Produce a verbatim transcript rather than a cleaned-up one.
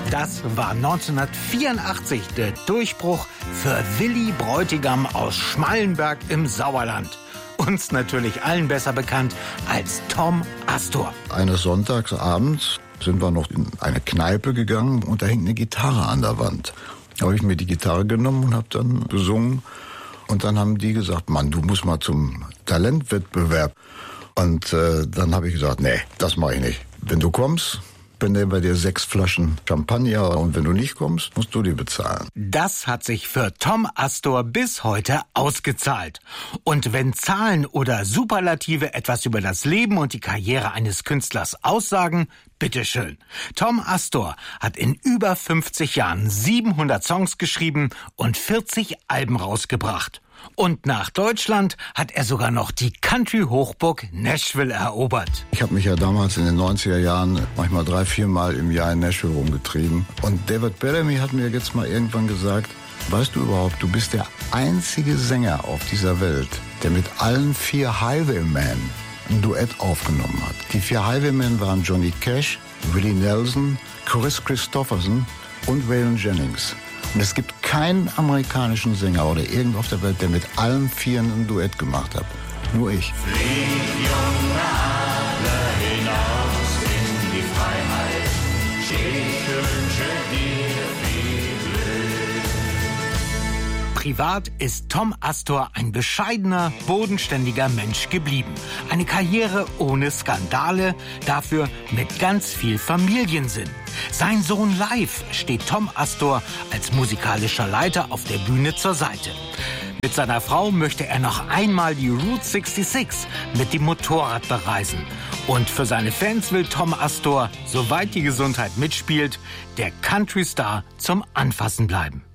Das war neunzehnhundertvierundachtzig der Durchbruch für Willy Bräutigam aus Schmallenberg im Sauerland. Uns natürlich allen besser bekannt als Tom Astor. Eines Sonntagsabends sind wir noch in eine Kneipe gegangen und da hing eine Gitarre an der Wand. Da habe ich mir die Gitarre genommen und habe dann gesungen. Und dann haben die gesagt, Mann, du musst mal zum Talentwettbewerb. Und äh, dann habe ich gesagt, nee, das mache ich nicht. Wenn du kommst, benehmen wir dir sechs Flaschen Champagner und wenn du nicht kommst, musst du die bezahlen. Das hat sich für Tom Astor bis heute ausgezahlt. Und wenn Zahlen oder Superlative etwas über das Leben und die Karriere eines Künstlers aussagen, bitteschön. Tom Astor hat in über fünfzig Jahren siebenhundert Songs geschrieben und vierzig Alben rausgebracht. Und nach Deutschland hat er sogar noch die Country-Hochburg Nashville erobert. Ich habe mich ja damals in den neunziger Jahren manchmal drei, vier Mal im Jahr in Nashville rumgetrieben. Und David Bellamy hat mir jetzt mal irgendwann gesagt, weißt du überhaupt, du bist der einzige Sänger auf dieser Welt, der mit allen vier Highwaymen ein Duett aufgenommen hat. Die vier Highwaymen waren Johnny Cash, Willie Nelson, Chris Christopherson und Waylon Jennings. Und es gibt keinen amerikanischen Sänger oder irgendwo auf der Welt, der mit allen Vieren ein Duett gemacht hat. Nur ich. Flieg, junge Adler, hinaus in die Freiheit. Ich wünsche dir viel Glück. Privat ist Tom Astor ein bescheidener, bodenständiger Mensch geblieben. Eine Karriere ohne Skandale, dafür mit ganz viel Familiensinn. Sein Sohn Live steht Tom Astor als musikalischer Leiter auf der Bühne zur Seite. Mit seiner Frau möchte er noch einmal die Route sechsundsechzig mit dem Motorrad bereisen. Und für seine Fans will Tom Astor, soweit die Gesundheit mitspielt, der Country-Star zum Anfassen bleiben.